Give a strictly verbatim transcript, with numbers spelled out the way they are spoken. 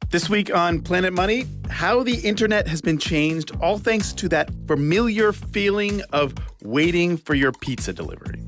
This week on Planet Money, how the internet has been changed, all thanks to that familiar feeling of waiting for your pizza delivery.